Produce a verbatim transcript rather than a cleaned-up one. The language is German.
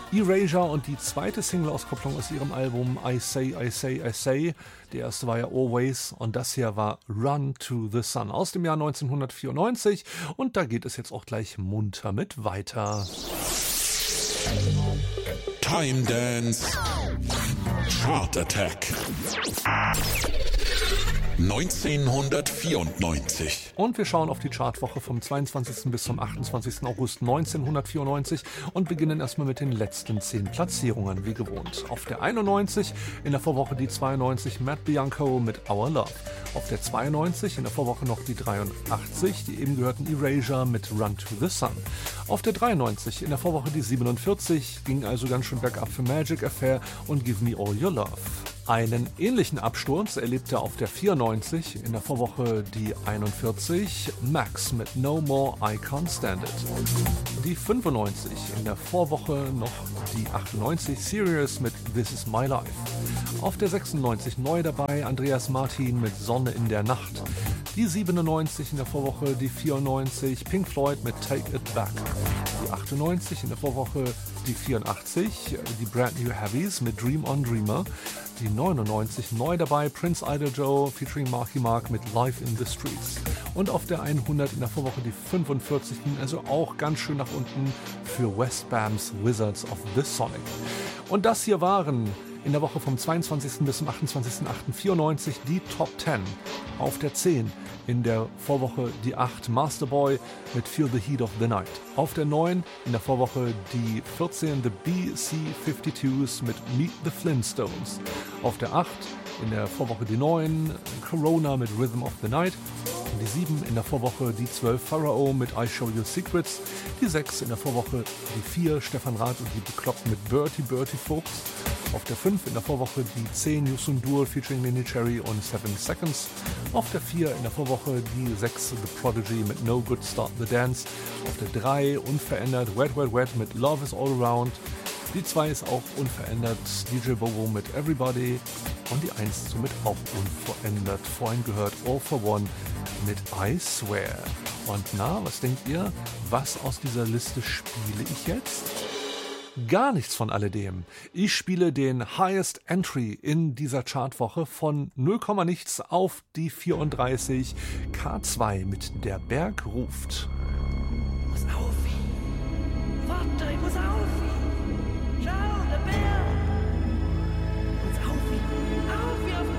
Erasure und die zweite Single-Auskopplung aus ihrem Album I Say, I Say, I Say. Die erste war ja Always und das hier war Run to the Sun aus dem Jahr neunzehnhundertvierundneunzig. Und da geht es jetzt auch gleich munter mit weiter. Time Dance Chart Attack neunzehnhundertvierundneunzig. Und wir schauen auf die Chartwoche vom zweiundzwanzigsten bis zum achtundzwanzigsten August neunzehnhundertvierundneunzig und beginnen erstmal mit den letzten zehn Platzierungen, wie gewohnt. Auf der einundneunzig, in der Vorwoche die zweiundneunzig, Matt Bianco mit Our Love. Auf der zweiundneunzig, in der Vorwoche noch die dreiundachtzig, die eben gehörten Erasure mit Run to the Sun. Auf der dreiundneunzig, in der Vorwoche die siebenundvierzig, ging also ganz schön bergab für Magic Affair und Give Me All Your Love. Einen ähnlichen Absturz erlebte auf der vierundneunzig, in der Vorwoche die einundvierzig, Max mit No More I Can't Stand It. Die fünfundneunzig, in der Vorwoche noch die achtundneunzig, Serious mit This Is My Life. Auf der sechsundneunzig neu dabei Andreas Martin mit Sonne in der Nacht. Die siebenundneunzig, in der Vorwoche die vierundneunzig, Pink Floyd mit Take It Back. Die achtundneunzig, in der Vorwoche die vierundachtzig, die Brand New Heavies mit Dream on Dreamer. Die neunundneunzig neu dabei Prince Idol Joe featuring Marky Mark mit Live in the Streets. Und auf der hundert in der Vorwoche die fünfundvierzig, ging also auch ganz schön nach unten für Westbams Wizards of the Sonic. Und das hier waren in der Woche vom zweiundzwanzigsten bis zum achtundzwanzigsten achten vierundneunzig die Top zehn. Auf der zehn in der Vorwoche die acht Masterboy mit Feel the Heat of the Night. Auf der neun in der Vorwoche die vierzehn The B C fünfundfünfzigers mit Meet the Flintstones. Auf der acht in der Vorwoche die neun Corona mit Rhythm of the Night. Die sieben in der Vorwoche die zwölf Pharao mit I Show You Secrets. Die sechs in der Vorwoche die vier Stefan Rath und die Bekloppten mit Bertie Bertie Fuchs. Auf der fünf in der Vorwoche die zehn Yusun Duel featuring Nini Cherry und seven Seconds. Auf der vier in der Vorwoche die sechs The Prodigy mit No Good Start the Dance. Auf der drei unverändert Wet Wet Wet mit Love is All Around. Die zwei ist auch unverändert D J Bobo mit Everybody. Und die eins somit auch unverändert. Vorhin gehört All for One mit I Swear. Und na, was denkt ihr? Was aus dieser Liste spiele ich jetzt? Gar nichts von alledem. Ich spiele den Highest Entry in dieser Chartwoche von null, nichts auf die vierunddreißig. K zwei mit Der Berg ruft. Muss auf! Warte, ich muss auf! Schau, der Berg! Muss auf! Auf wie auf